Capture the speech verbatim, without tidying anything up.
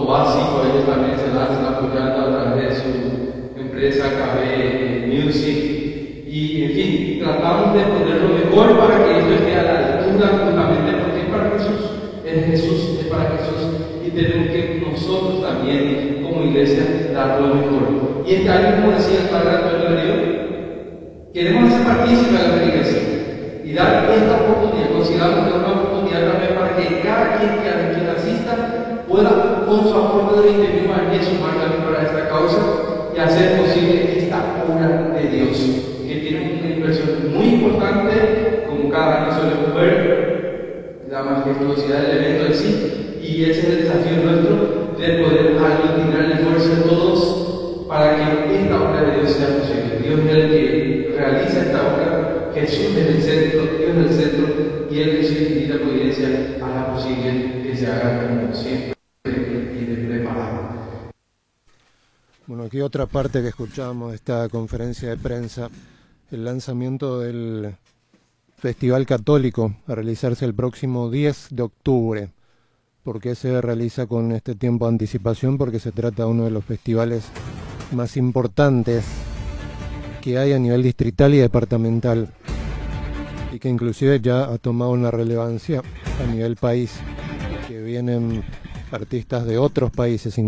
básico. Ellos también se lanzan apoyando a través de su empresa K B Music. Y en fin, tratamos de poner lo mejor para que esto esté a la altura, justamente porque es para Jesús, es Jesús, es para Jesús, y tenemos que nosotros también, como iglesia, dar lo mejor. Y este año, como decía el padre Antonio Darío, queremos hacer partícipe a la iglesia y dar esta oportunidad, consideramos que es una oportunidad también para que cada quien que, quien asista pueda, con su aporte de veinte mil manías, sumar también para esta causa y hacer posible esta obra de Dios, que tiene una inversión muy importante, como cada año solemos ver, la majestuosidad del evento en sí, y ese es el desafío nuestro de poder aglutinar el esfuerzo de todos para que esta obra de Dios sea posible. Dios es el que realiza esta obra, Jesús es el centro, Dios es el centro, y Él en su infinita providencia hará posible que se haga como siempre y de preparado. Bueno, aquí otra parte que escuchamos de esta conferencia de prensa, el lanzamiento del Festival Católico a realizarse el próximo diez de octubre. ¿Por qué se realiza con este tiempo de anticipación? Porque se trata de uno de los festivales más importantes que hay a nivel distrital y departamental, y que inclusive ya ha tomado una relevancia a nivel país, que vienen artistas de otros países